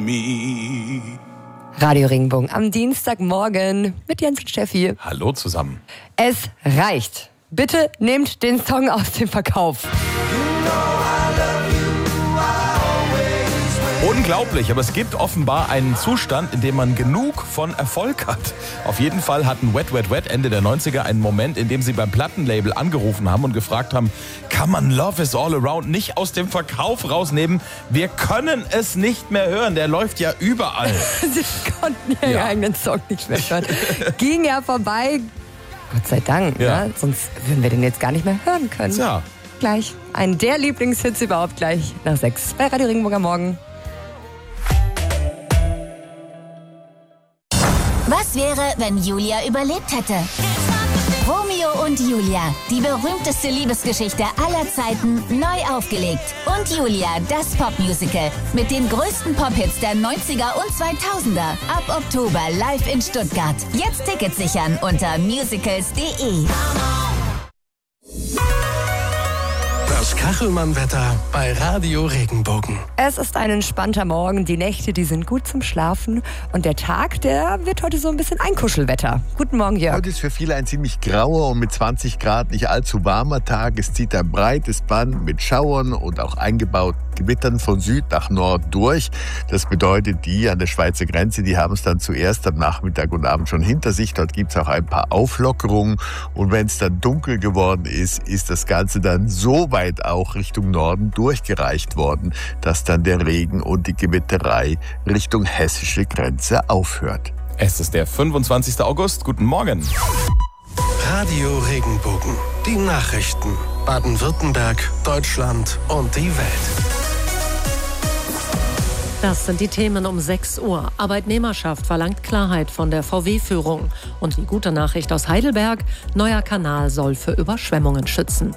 me. Radio Regenbogen am Dienstagmorgen mit Jens und Steffi. Hallo zusammen. Es reicht. Bitte nehmt den Song aus dem Verkauf. Unglaublich, aber es gibt offenbar einen Zustand, in dem man genug von Erfolg hat. Auf jeden Fall hatten Wet Wet Wet Ende der 90er einen Moment, in dem sie beim Plattenlabel angerufen haben und gefragt haben, kann man Love is All Around nicht aus dem Verkauf rausnehmen? Wir können es nicht mehr hören, der läuft ja überall. Sie konnten ihren eigenen Song nicht mehr hören. Ging ja vorbei, Gott sei Dank, Ja. ne? Sonst würden wir den jetzt gar nicht mehr hören können. Tja. Gleich, ein der Lieblingshits überhaupt gleich nach 6 bei Radio Regenbogen am Morgen. Was wäre, wenn Julia überlebt hätte? Romeo und Julia, die berühmteste Liebesgeschichte aller Zeiten, neu aufgelegt. Und Julia, das Popmusical mit den größten Pop-Hits der 90er und 2000er. Ab Oktober live in Stuttgart. Jetzt Tickets sichern unter musicals.de. Das Kachelmann-Wetter bei Radio Regenbogen. Es ist ein entspannter Morgen, die Nächte, die sind gut zum Schlafen und der Tag, der wird heute so ein bisschen Einkuschelwetter. Guten Morgen, Jörg. Heute ist für viele ein ziemlich grauer und mit 20 Grad nicht allzu warmer Tag. Es zieht ein breites Band mit Schauern und auch eingebauten Gewittern von Süd nach Nord durch. Das bedeutet, die an der Schweizer Grenze, die haben es dann zuerst am Nachmittag und Abend schon hinter sich. Dort gibt es auch ein paar Auflockerungen. Und wenn es dann dunkel geworden ist, ist das Ganze dann so weit auch Richtung Norden durchgereicht worden, dass dann der Regen und die Gewitterei Richtung hessische Grenze aufhört. Es ist der 25. August. Guten Morgen. Radio Regenbogen. Die Nachrichten. Baden-Württemberg, Deutschland und die Welt. Das sind die Themen um 6 Uhr. Arbeitnehmerschaft verlangt Klarheit von der VW-Führung. Und die gute Nachricht aus Heidelberg, neuer Kanal soll für Überschwemmungen schützen.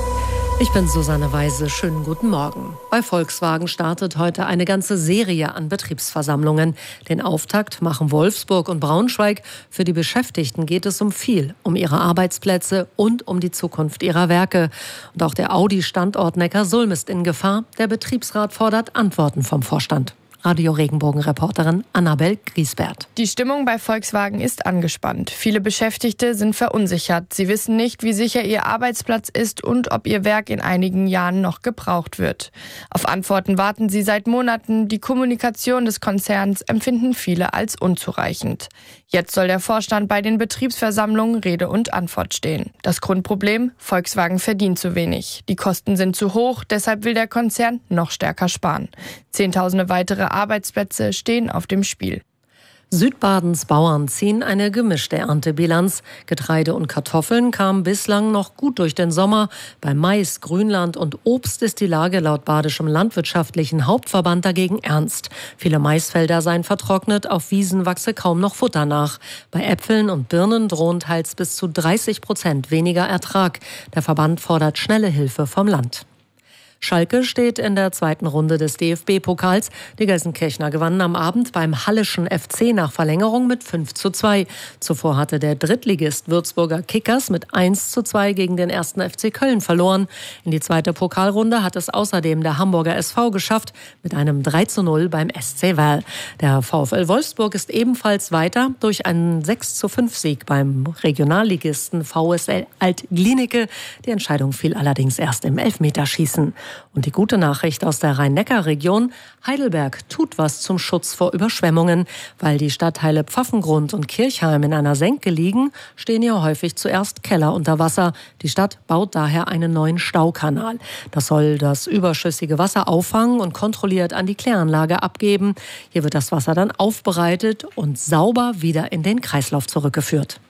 Ich bin Susanne Weise, schönen guten Morgen. Bei Volkswagen startet heute eine ganze Serie an Betriebsversammlungen. Den Auftakt machen Wolfsburg und Braunschweig. Für die Beschäftigten geht es um viel, um ihre Arbeitsplätze und um die Zukunft ihrer Werke. Und auch der Audi-Standort Neckarsulm ist in Gefahr. Der Betriebsrat fordert Antworten vom Vorstand. Radio Regenbogen-Reporterin Annabel Griesbert. Die Stimmung bei Volkswagen ist angespannt. Viele Beschäftigte sind verunsichert. Sie wissen nicht, wie sicher ihr Arbeitsplatz ist und ob ihr Werk in einigen Jahren noch gebraucht wird. Auf Antworten warten sie seit Monaten. Die Kommunikation des Konzerns empfinden viele als unzureichend. Jetzt soll der Vorstand bei den Betriebsversammlungen Rede und Antwort stehen. Das Grundproblem: Volkswagen verdient zu wenig. Die Kosten sind zu hoch, deshalb will der Konzern noch stärker sparen. Zehntausende weitere Arbeitsplätze stehen auf dem Spiel. Südbadens Bauern ziehen eine gemischte Erntebilanz. Getreide und Kartoffeln kamen bislang noch gut durch den Sommer. Bei Mais, Grünland und Obst ist die Lage laut Badischem Landwirtschaftlichen Hauptverband dagegen ernst. Viele Maisfelder seien vertrocknet, auf Wiesen wachse kaum noch Futter nach. Bei Äpfeln und Birnen drohen teils bis zu 30% weniger Ertrag. Der Verband fordert schnelle Hilfe vom Land. Schalke steht in der zweiten Runde des DFB-Pokals. Die Gelsenkirchner gewannen am Abend beim Halleschen FC nach Verlängerung mit 5:2. Zuvor hatte der Drittligist Würzburger Kickers mit 1:2 gegen den 1. FC Köln verloren. In die zweite Pokalrunde hat es außerdem der Hamburger SV geschafft mit einem 3:0 beim SC Werl. Der VfL Wolfsburg ist ebenfalls weiter durch einen 6:5-Sieg beim Regionalligisten VSL Alt-Glienicke. Die Entscheidung fiel allerdings erst im Elfmeterschießen. Und die gute Nachricht aus der Rhein-Neckar-Region: Heidelberg tut was zum Schutz vor Überschwemmungen. Weil die Stadtteile Pfaffengrund und Kirchheim in einer Senke liegen, stehen hier häufig zuerst Keller unter Wasser. Die Stadt baut daher einen neuen Staukanal. Das soll das überschüssige Wasser auffangen und kontrolliert an die Kläranlage abgeben. Hier wird das Wasser dann aufbereitet und sauber wieder in den Kreislauf zurückgeführt.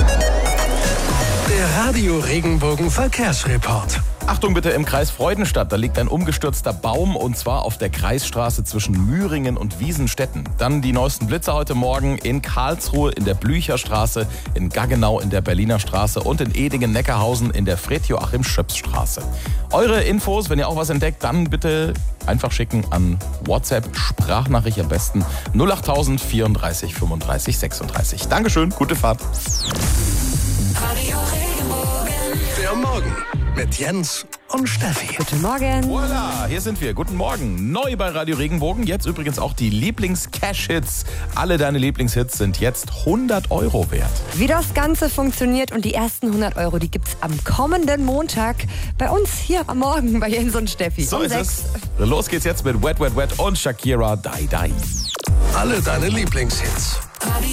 Der Radio Regenbogen Verkehrsreport. Achtung bitte im Kreis Freudenstadt, da liegt ein umgestürzter Baum und zwar auf der Kreisstraße zwischen Müringen und Wiesenstetten. Dann die neuesten Blitze heute Morgen in Karlsruhe in der Blücherstraße, in Gaggenau in der Berliner Straße und in Edingen-Neckarhausen in der Fred-Joachim-Schöps-Straße. Eure Infos, wenn ihr auch was entdeckt, dann bitte einfach schicken an WhatsApp, Sprachnachricht am besten 08000 34 35 36. Dankeschön, gute Fahrt. Der Morgen mit Jens und Steffi. Guten Morgen. Voila, hier sind wir. Guten Morgen. Neu bei Radio Regenbogen. Jetzt übrigens auch die Lieblings-Cash-Hits. Alle deine Lieblingshits sind jetzt 100 € wert. Wie das Ganze funktioniert und die ersten 100 €, die gibt's am kommenden Montag bei uns hier am Morgen bei Jens und Steffi. So um ist 6. es. Los geht's jetzt mit Wet, Wet, Wet und Shakira, Die, Die. Alle deine Lieblingshits.